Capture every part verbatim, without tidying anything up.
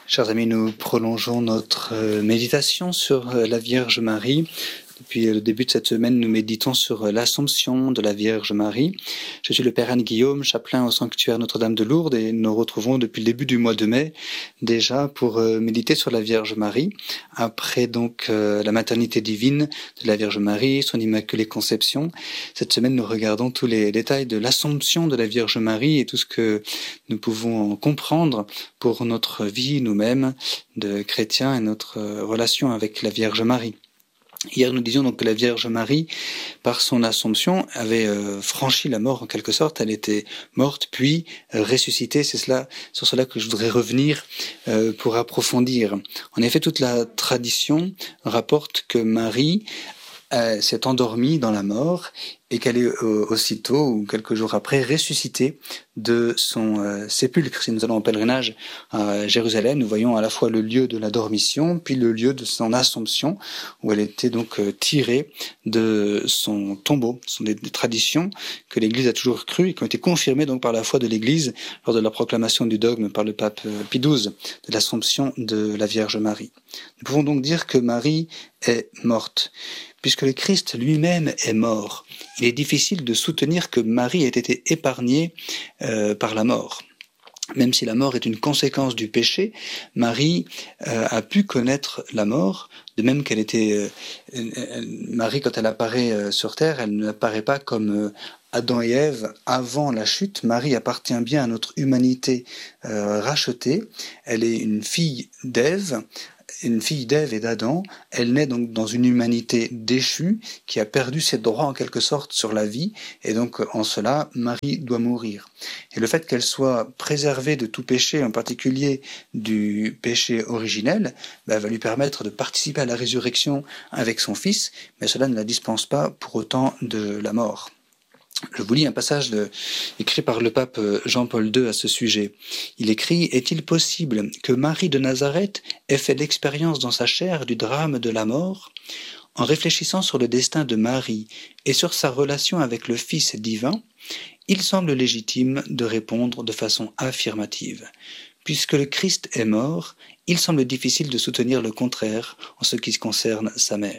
Chers amis, nous prolongeons notre méditation sur la Vierge Marie. Depuis le début de cette semaine, nous méditons sur l'Assomption de la Vierge Marie. Je suis le Père Anne-Guillaume, chapelain au sanctuaire Notre-Dame de Lourdes, et nous nous retrouvons depuis le début du mois de mai déjà pour méditer sur la Vierge Marie. Après donc la maternité divine de la Vierge Marie, son Immaculée Conception, cette semaine nous regardons tous les détails de l'Assomption de la Vierge Marie et tout ce que nous pouvons en comprendre pour notre vie nous-mêmes de chrétiens et notre relation avec la Vierge Marie. Hier, nous disions donc que la Vierge Marie, par son Assomption, avait euh, franchi la mort en quelque sorte. Elle était morte, puis euh, ressuscitée. C'est cela, sur cela que je voudrais revenir euh, pour approfondir. En effet, toute la tradition rapporte que Marie euh, s'est endormie dans la mort et qu'elle est euh, aussitôt, ou quelques jours après, ressuscitée de son euh, sépulcre. Si nous allons en pèlerinage à Jérusalem, nous voyons à la fois le lieu de la dormition, puis le lieu de son Assomption, où elle était donc euh, tirée de son tombeau. Ce sont des, des traditions que l'Église a toujours crues et qui ont été confirmées donc par la foi de l'Église lors de la proclamation du dogme par le pape euh, Pie douze de l'Assomption de la Vierge Marie. Nous pouvons donc dire que Marie est morte. Puisque le Christ lui-même est mort, il est difficile de soutenir que Marie ait été épargnée euh, par la mort. Même si la mort est une conséquence du péché, Marie euh, a pu connaître la mort, de même qu'elle était... Euh, euh, Marie, quand elle apparaît euh, sur terre, elle n'apparaît pas comme euh, Adam et Ève avant la chute. Marie appartient bien à notre humanité euh, rachetée. Elle est une fille d'Ève, une fille d'Ève et d'Adam. Elle naît donc dans une humanité déchue qui a perdu ses droits en quelque sorte sur la vie, et donc en cela Marie doit mourir. Et le fait qu'elle soit préservée de tout péché, en particulier du péché originel, ben, va lui permettre de participer à la résurrection avec son fils, mais cela ne la dispense pas pour autant de la mort. Je vous lis un passage de, écrit par le pape Jean-Paul deux à ce sujet. Il écrit « Est-il possible que Marie de Nazareth ait fait l'expérience dans sa chair du drame de la mort ? En réfléchissant sur le destin de Marie et sur sa relation avec le Fils divin, il semble légitime de répondre de façon affirmative. Puisque le Christ est mort, il semble difficile de soutenir le contraire en ce qui concerne sa mère. »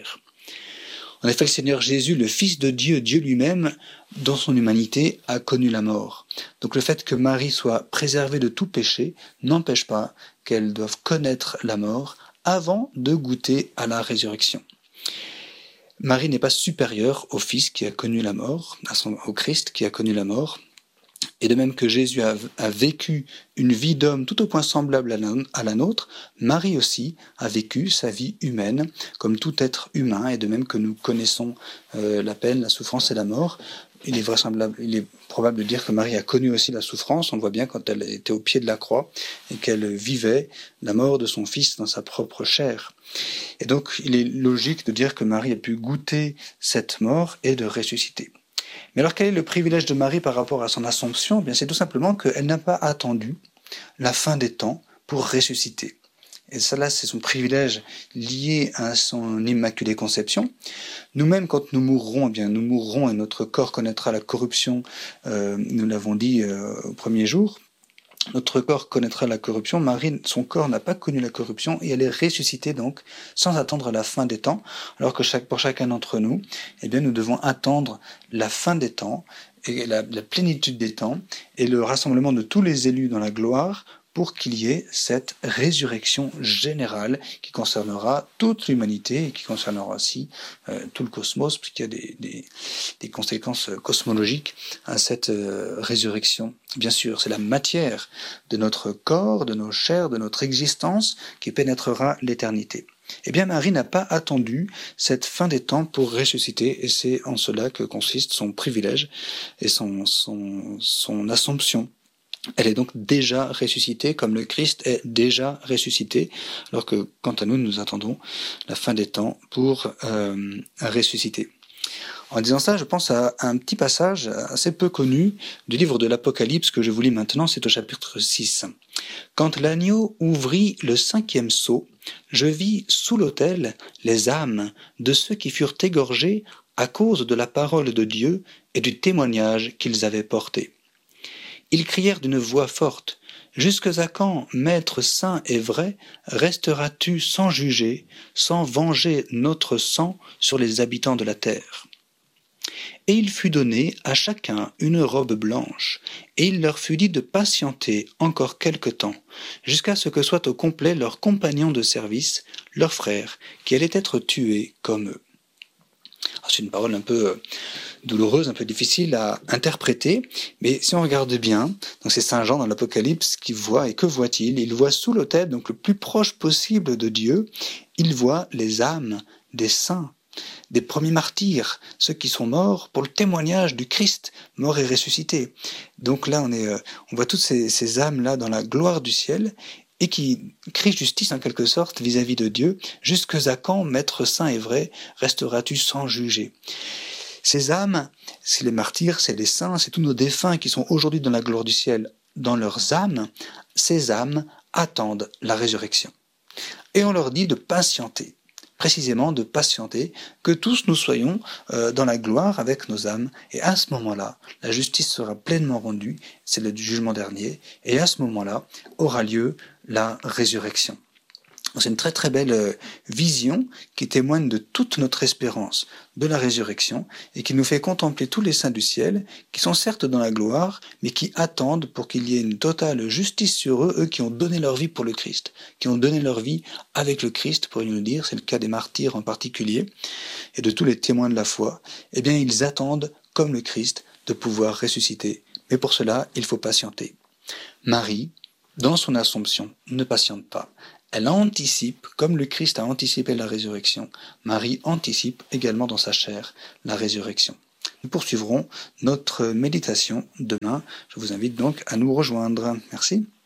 En effet, le Seigneur Jésus, le Fils de Dieu, Dieu lui-même, dans son humanité, a connu la mort. Donc le fait que Marie soit préservée de tout péché n'empêche pas qu'elle doive connaître la mort avant de goûter à la résurrection. Marie n'est pas supérieure au Fils qui a connu la mort, à son, au Christ qui a connu la mort. Et de même que Jésus a, a vécu une vie d'homme tout au point semblable à la, à la nôtre, Marie aussi a vécu sa vie humaine comme tout être humain, et de même que nous connaissons euh, la peine, la souffrance et la mort, il est vraisemblable, il est probable de dire que Marie a connu aussi la souffrance. On le voit bien quand elle était au pied de la croix et qu'elle vivait la mort de son fils dans sa propre chair. Et donc il est logique de dire que Marie a pu goûter cette mort et de ressusciter. Mais alors quel est le privilège de Marie par rapport à son Assomption ? Eh bien, c'est tout simplement qu'elle n'a pas attendu la fin des temps pour ressusciter. Et cela, c'est son privilège lié à son Immaculée Conception. Nous-mêmes, quand nous mourrons, eh bien, nous mourrons et notre corps connaîtra la corruption, euh, nous l'avons dit euh, au premier jour. Notre corps connaîtra la corruption. Marie, son corps n'a pas connu la corruption et elle est ressuscitée donc sans attendre la fin des temps, alors que chaque, pour chacun d'entre nous, eh bien, nous devons attendre la fin des temps et la, la plénitude des temps et le rassemblement de tous les élus dans la gloire pour qu'il y ait cette résurrection générale qui concernera toute l'humanité et qui concernera aussi euh, tout le cosmos, puisqu'il y a des, des, des conséquences cosmologiques à cette euh, résurrection. Bien sûr, c'est la matière de notre corps, de nos chairs, de notre existence qui pénétrera l'éternité. Eh bien, Marie n'a pas attendu cette fin des temps pour ressusciter, et c'est en cela que consiste son privilège et son, son, son Assomption. Elle est donc déjà ressuscitée, comme le Christ est déjà ressuscité, alors que, quant à nous, nous attendons la fin des temps pour euh, ressusciter. En disant ça, je pense à un petit passage assez peu connu du livre de l'Apocalypse que je vous lis maintenant, c'est au chapitre six. « Quand l'agneau ouvrit le cinquième sceau, je vis sous l'autel les âmes de ceux qui furent égorgés à cause de la parole de Dieu et du témoignage qu'ils avaient porté. Ils crièrent d'une voix forte, « Jusque à quand, Maître saint et vrai, resteras-tu sans juger, sans venger notre sang sur les habitants de la terre ?» Et il fut donné à chacun une robe blanche, et il leur fut dit de patienter encore quelque temps, jusqu'à ce que soit au complet leurs compagnons de service, leurs frères, qui allaient être tués comme eux. C'est une parole un peu douloureuse, un peu difficile à interpréter, mais si on regarde bien, donc c'est Saint Jean dans l'Apocalypse qui voit, et que voit-il? Il voit sous l'autel, donc le plus proche possible de Dieu, il voit les âmes des saints, des premiers martyrs, ceux qui sont morts pour le témoignage du Christ, mort et ressuscité. Donc là, on, est, on voit toutes ces, ces âmes-là dans la gloire du ciel, et qui crient justice en quelque sorte vis-à-vis de Dieu. « Jusque à quand, Maître saint et vrai, resteras-tu sans juger ?» Ces âmes, c'est les martyrs, c'est les saints, c'est tous nos défunts qui sont aujourd'hui dans la gloire du ciel, dans leurs âmes. Ces âmes attendent la résurrection. Et on leur dit de patienter, précisément de patienter, que tous nous soyons euh, dans la gloire avec nos âmes, et à ce moment-là, la justice sera pleinement rendue, c'est le jugement dernier, et à ce moment-là aura lieu la résurrection. C'est une très très belle vision qui témoigne de toute notre espérance de la résurrection et qui nous fait contempler tous les saints du ciel qui sont certes dans la gloire mais qui attendent pour qu'il y ait une totale justice sur eux, eux qui ont donné leur vie pour le Christ, qui ont donné leur vie avec le Christ, pourrions-nous dire, c'est le cas des martyrs en particulier et de tous les témoins de la foi. Eh bien ils attendent comme le Christ de pouvoir ressusciter, mais pour cela il faut patienter. Marie, dans son Assomption, ne patiente pas. Elle anticipe, comme le Christ a anticipé la résurrection, Marie anticipe également dans sa chair la résurrection. Nous poursuivrons notre méditation demain. Je vous invite donc à nous rejoindre. Merci.